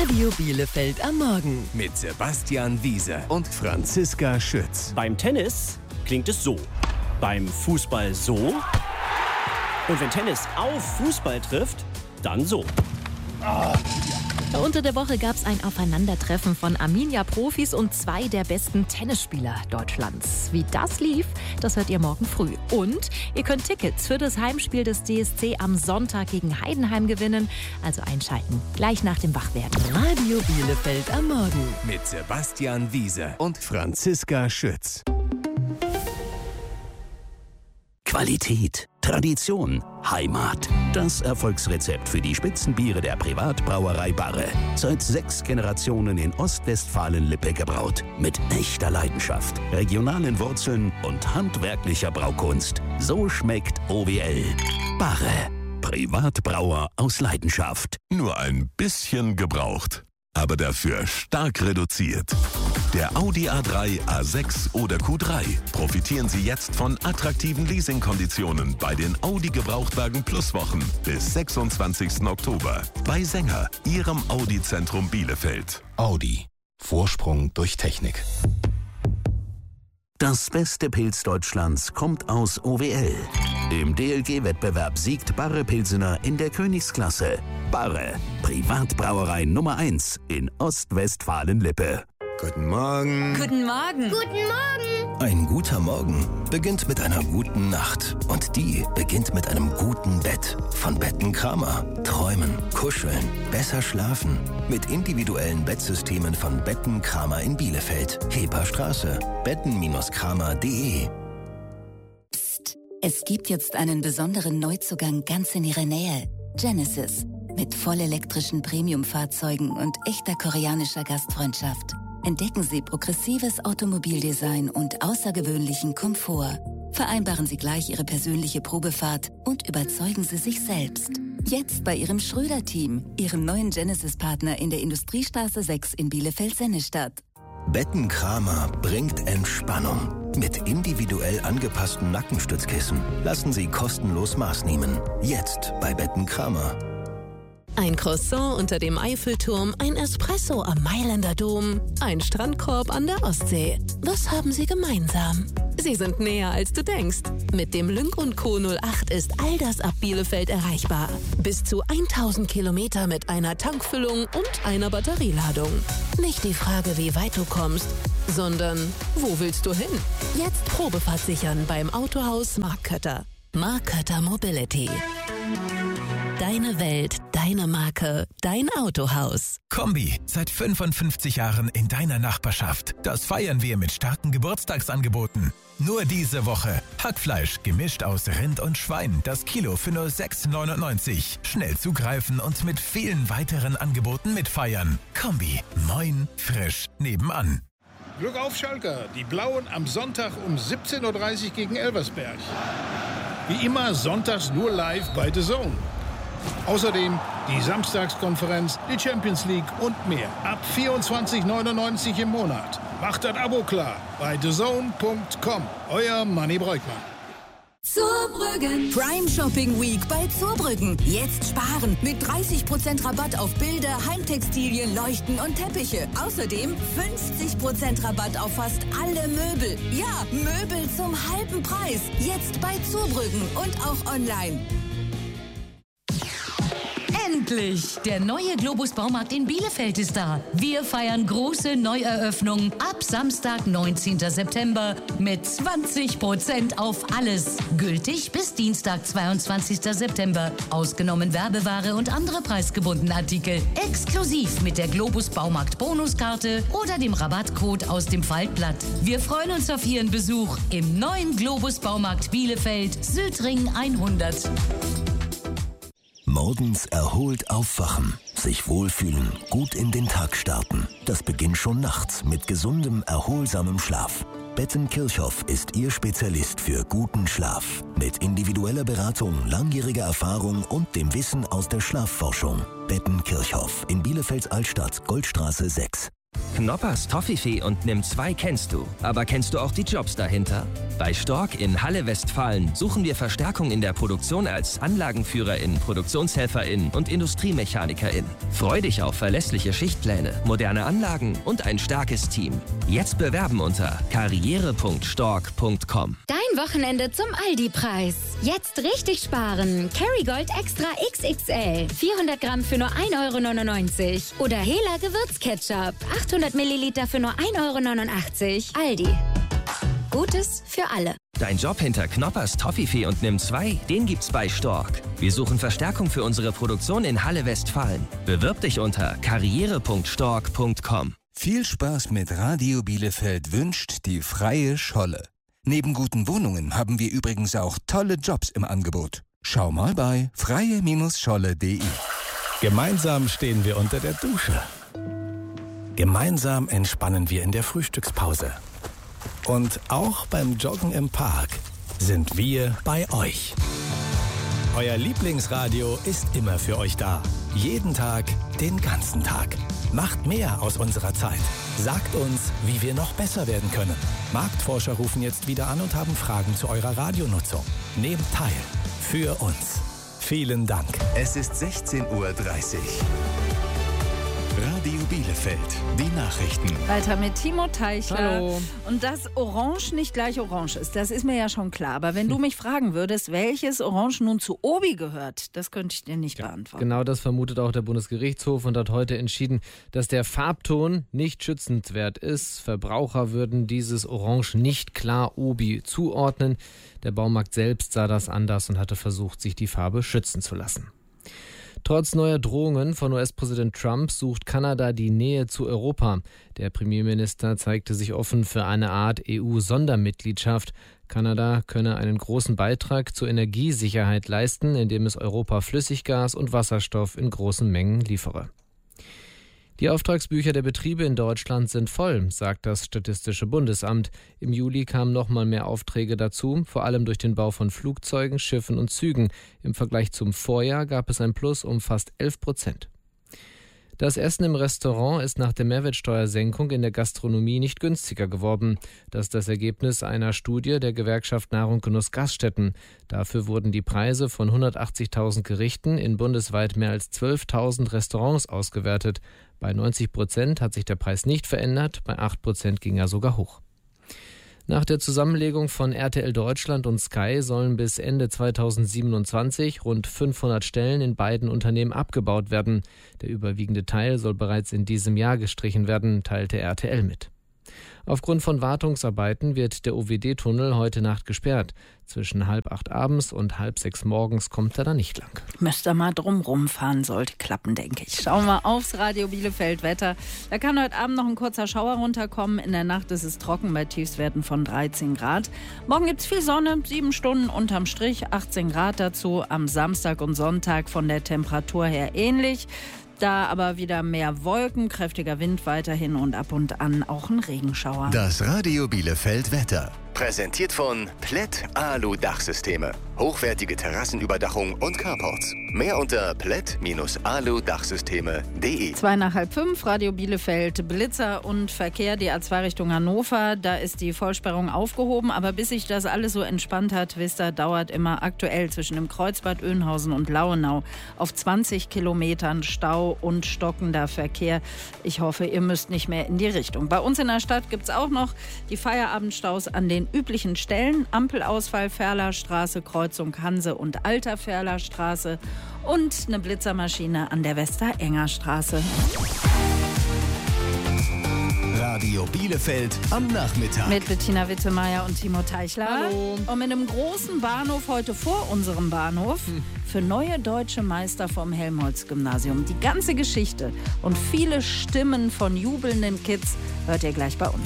Radio Bielefeld am Morgen. Mit Sebastian Wiese und Franziska Schütz. Beim Tennis klingt es so, beim Fußball so und wenn Tennis auf Fußball trifft, dann so. Unter der Woche gab es ein Aufeinandertreffen von Arminia-Profis und 2 der besten Tennisspieler Deutschlands. Wie das lief, das hört ihr morgen früh. Und ihr könnt Tickets für das Heimspiel des DSC am Sonntag gegen Heidenheim gewinnen. Also einschalten, gleich nach dem Wachwerden. Radio Bielefeld am Morgen. Mit Sebastian Wiese und Franziska Schütz. Qualität, Tradition, Heimat. Das Erfolgsrezept für die Spitzenbiere der Privatbrauerei Barre. Seit 6 Generationen in Ostwestfalen-Lippe gebraut. Mit echter Leidenschaft, regionalen Wurzeln und handwerklicher Braukunst. So schmeckt OWL. Barre. Privatbrauer aus Leidenschaft. Nur ein bisschen gebraucht, aber dafür stark reduziert. Der Audi A3, A6 oder Q3. Profitieren Sie jetzt von attraktiven Leasingkonditionen bei den Audi Gebrauchtwagen Plus Wochen bis 26. Oktober. Bei Sänger, Ihrem Audi-Zentrum Bielefeld. Audi. Vorsprung durch Technik. Das beste Pilz Deutschlands kommt aus OWL. Im DLG-Wettbewerb siegt Barre Pilsener in der Königsklasse. Barre, Privatbrauerei Nummer 1 in Ostwestfalen-Lippe. Guten Morgen. Guten Morgen. Guten Morgen. Ein guter Morgen beginnt mit einer guten Nacht. Und die beginnt mit einem guten Bett. Von Betten Kramer. Träumen, kuscheln, besser schlafen. Mit individuellen Bettsystemen von Betten Kramer in Bielefeld. Heperstraße. betten-kramer.de. Psst. Es gibt jetzt einen besonderen Neuzugang ganz in Ihrer Nähe. Genesis. Mit vollelektrischen Premium-Fahrzeugen und echter koreanischer Gastfreundschaft. Entdecken Sie progressives Automobildesign und außergewöhnlichen Komfort. Vereinbaren Sie gleich Ihre persönliche Probefahrt und überzeugen Sie sich selbst. Jetzt bei Ihrem Schröder-Team, Ihrem neuen Genesis-Partner in der Industriestraße 6 in Bielefeld-Sennestadt. Betten Kramer bringt Entspannung. Mit individuell angepassten Nackenstützkissen lassen Sie kostenlos Maß nehmen. Jetzt bei Betten Kramer. Ein Croissant unter dem Eiffelturm, ein Espresso am Mailänder Dom, ein Strandkorb an der Ostsee. Was haben sie gemeinsam? Sie sind näher, als du denkst. Mit dem Lynk & Co 08 ist all das ab Bielefeld erreichbar. Bis zu 1000 Kilometer mit einer Tankfüllung und einer Batterieladung. Nicht die Frage, wie weit du kommst, sondern wo willst du hin? Jetzt Probefahrt sichern beim Autohaus Mark Kötter. Mark Kötter Mobility. Deine Welt, deine Marke, dein Autohaus. Kombi, seit 55 Jahren in deiner Nachbarschaft. Das feiern wir mit starken Geburtstagsangeboten. Nur diese Woche. Hackfleisch, gemischt aus Rind und Schwein. Das Kilo für nur 6,99. Schnell zugreifen und mit vielen weiteren Angeboten mitfeiern. Kombi, moin, frisch, nebenan. Glück auf Schalker, die Blauen am Sonntag um 17.30 Uhr gegen Elversberg. Wie immer sonntags nur live bei The Zone. Außerdem die Samstagskonferenz, die Champions League und mehr. Ab 24,99 im Monat. Macht das Abo klar bei thezone.com. Euer Manni Breukmann. Zurbrüggen. Prime Shopping Week bei Zurbrüggen. Jetzt sparen mit 30% Rabatt auf Bilder, Heimtextilien, Leuchten und Teppiche. Außerdem 50% Rabatt auf fast alle Möbel. Ja, Möbel zum halben Preis. Jetzt bei Zurbrüggen und auch online. Endlich! Der neue Globus Baumarkt in Bielefeld ist da. Wir feiern große Neueröffnung ab Samstag, 19. September mit 20% auf alles. Gültig bis Dienstag, 22. September. Ausgenommen Werbeware und andere preisgebundene Artikel. Exklusiv mit der Globus Baumarkt Bonuskarte oder dem Rabattcode aus dem Faltblatt. Wir freuen uns auf Ihren Besuch im neuen Globus Baumarkt Bielefeld, Südring 100. Morgens erholt aufwachen, sich wohlfühlen, gut in den Tag starten. Das beginnt schon nachts mit gesundem, erholsamem Schlaf. Betten Kirchhoff ist Ihr Spezialist für guten Schlaf. Mit individueller Beratung, langjähriger Erfahrung und dem Wissen aus der Schlafforschung. Betten Kirchhoff in Bielefelds Altstadt, Goldstraße 6. Knoppers Toffifee und Nimm 2 kennst du. Aber kennst du auch die Jobs dahinter? Bei Stork in Halle Westfalen suchen wir Verstärkung in der Produktion als Anlagenführerin, Produktionshelferin und Industriemechanikerin. Freu dich auf verlässliche Schichtpläne, moderne Anlagen und ein starkes Team. Jetzt bewerben unter karriere.stork.com. Dein Wochenende zum Aldi-Preis. Jetzt richtig sparen. Kerrygold Extra XXL. 400 Gramm für nur 1,99 €. Oder Hela Gewürzketchup. 800 Milliliter für nur 1,89 €. Aldi. Gutes für alle. Dein Job hinter Knoppers Toffifee und Nimm 2, den gibt's bei Stork. Wir suchen Verstärkung für unsere Produktion in Halle Westfalen. Bewirb dich unter karriere.stork.com. Viel Spaß mit Radio Bielefeld wünscht die Freie Scholle. Neben guten Wohnungen haben wir übrigens auch tolle Jobs im Angebot. Schau mal bei freie-scholle.de. Gemeinsam stehen wir unter der Dusche. Gemeinsam entspannen wir in der Frühstückspause. Und auch beim Joggen im Park sind wir bei euch. Euer Lieblingsradio ist immer für euch da. Jeden Tag, den ganzen Tag. Macht mehr aus unserer Zeit. Sagt uns, wie wir noch besser werden können. Marktforscher rufen jetzt wieder an und haben Fragen zu eurer Radionutzung. Nehmt teil. Für uns. Vielen Dank. Es ist 16:30 Uhr. Radio Bielefeld, die Nachrichten. Weiter mit Timo Teichler. Hallo. Und dass Orange nicht gleich Orange ist, das ist mir ja schon klar. Aber wenn du mich fragen würdest, welches Orange nun zu Obi gehört, das könnte ich dir nicht beantworten. Genau das vermutet auch der Bundesgerichtshof und hat heute entschieden, dass der Farbton nicht schützenswert ist. Verbraucher würden dieses Orange nicht klar Obi zuordnen. Der Baumarkt selbst sah das anders und hatte versucht, sich die Farbe schützen zu lassen. Trotz neuer Drohungen von US-Präsident Trump sucht Kanada die Nähe zu Europa. Der Premierminister zeigte sich offen für eine Art EU-Sondermitgliedschaft. Kanada könne einen großen Beitrag zur Energiesicherheit leisten, indem es Europa Flüssiggas und Wasserstoff in großen Mengen liefere. Die Auftragsbücher der Betriebe in Deutschland sind voll, sagt das Statistische Bundesamt. Im Juli kamen nochmal mehr Aufträge dazu, vor allem durch den Bau von Flugzeugen, Schiffen und Zügen. Im Vergleich zum Vorjahr gab es ein Plus um fast 11%. Das Essen im Restaurant ist nach der Mehrwertsteuersenkung in der Gastronomie nicht günstiger geworden. Das ist das Ergebnis einer Studie der Gewerkschaft Nahrung Genuss Gaststätten. Dafür wurden die Preise von 180.000 Gerichten in bundesweit mehr als 12.000 Restaurants ausgewertet. Bei 90% hat sich der Preis nicht verändert, bei 8% ging er sogar hoch. Nach der Zusammenlegung von RTL Deutschland und Sky sollen bis Ende 2027 rund 500 Stellen in beiden Unternehmen abgebaut werden. Der überwiegende Teil soll bereits in diesem Jahr gestrichen werden, teilte RTL mit. Aufgrund von Wartungsarbeiten wird der OWD-Tunnel heute Nacht gesperrt. Zwischen 7:30 abends und 5:30 morgens kommt er da nicht lang. Müsste mal drumrum fahren, sollte klappen, denke ich. Schauen wir aufs Radio Bielefeld Wetter. Da kann heute Abend noch ein kurzer Schauer runterkommen. In der Nacht ist es trocken bei Tiefstwerten von 13 Grad. Morgen gibt es viel Sonne, 7 Stunden unterm Strich, 18 Grad dazu. Am Samstag und Sonntag von der Temperatur her ähnlich. Da aber wieder mehr Wolken, kräftiger Wind weiterhin und ab und an auch ein Regenschauer. Das Radio Bielefeld Wetter. Präsentiert von Plätt Alu Dachsysteme. Hochwertige Terrassenüberdachung und Carports. Mehr unter plätt-alu-dachsysteme.de. 4:45, Radio Bielefeld, Blitzer und Verkehr, die A2 Richtung Hannover. Da ist die Vollsperrung aufgehoben, aber bis sich das alles so entspannt hat, wisst ihr, dauert immer aktuell zwischen dem Kreuzbad Oeynhausen und Lauenau auf 20 Kilometern Stau und stockender Verkehr. Ich hoffe, ihr müsst nicht mehr in die Richtung. Bei uns in der Stadt gibt es auch noch die Feierabendstaus an den üblichen Stellen. Ampelausfall Ferlerstraße, Kreuzung Hanse und Alter Ferlerstraße und eine Blitzermaschine an der Westerenger Straße. Radio Bielefeld am Nachmittag. Mit Bettina Wittemeier und Timo Teichler. Hallo. Und mit einem großen Bahnhof heute vor unserem Bahnhof für neue deutsche Meister vom Helmholtz-Gymnasium. Die ganze Geschichte und viele Stimmen von jubelnden Kids hört ihr gleich bei uns.